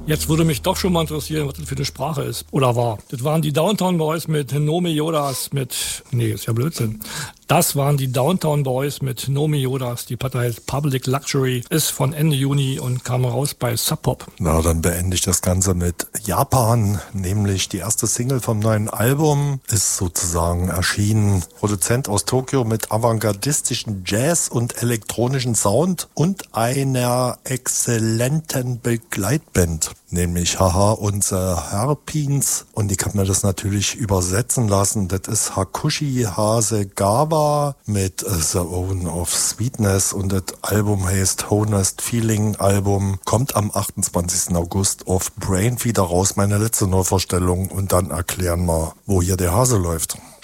Jetzt würde mich doch schon mal interessieren, was das für eine Sprache ist. Oder war. Das waren die Downtown Boys mit Nomi Yodas Nee, ist ja Blödsinn. Das waren die Downtown Boys mit Nomi Yodas. Die Platte heißt Public Luxury, ist von Ende Juni und kam raus bei Sub Pop. Na, dann beende ich das Ganze mit Japan, nämlich die erste Single vom neuen Album ist sozusagen erschienen. Produzent aus Tokio mit avantgardistischen Jazz und elektronischen Sound und einer exzellenten Begleitband. Nämlich Haha und Herpins. Und ich habe mir das natürlich übersetzen lassen. Das ist Hakushi Hasegawa mit The Own of Sweetness. Und das Album heißt Honest Feeling Album. Kommt am 28. August auf Brain wieder raus. Meine letzte Neuvorstellung. Und dann erklären wir, wo hier der Hase läuft.